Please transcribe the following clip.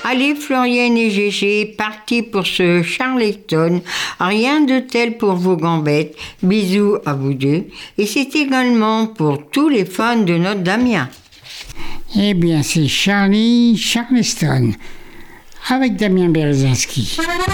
Allez, Floriane et Gégé, parti pour ce Charleston. Rien de tel pour vos gambettes. Bisous à vous deux. Et c'est également pour tous les fans de notre Damien. Eh bien, c'est Charlie Charleston avec Damien Berezanski.